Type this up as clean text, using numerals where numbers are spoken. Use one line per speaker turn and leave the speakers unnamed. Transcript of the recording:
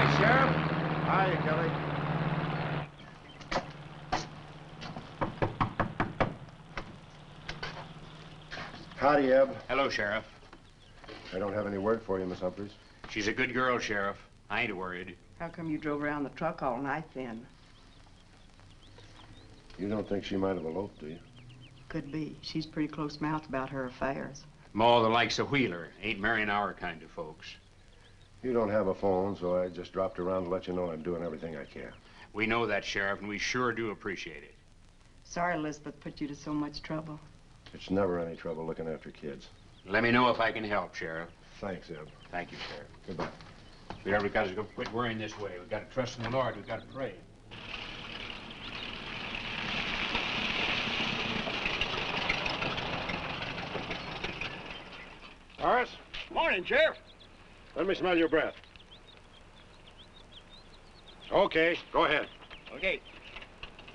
Hi, Sheriff.
Hi, Kelly. Howdy, Eb.
Hello, Sheriff.
I don't have any word for you, Miss Humphreys.
She's a good girl, Sheriff. I ain't worried.
How come you drove around the truck all night then?
You don't think she might have eloped, do you?
Could be. She's pretty close-mouthed about her affairs.
Ma, the likes of Wheeler, ain't marrying our kind of folks.
You don't have a phone, so I just dropped around to let you know I'm doing everything I can.
We know that, Sheriff, and we sure do appreciate it.
Sorry Elizabeth put you to so much trouble.
It's never any trouble looking after kids.
Let me know if I can help, Sheriff.
Thanks, Eb.
Thank you, Sheriff.
Goodbye.
Sweetheart, we gotta go quit worrying this way. We gotta trust in the Lord. We gotta pray.
Horace,
Morning, Sheriff.
let me smell your breath. Okay, go ahead.
Okay.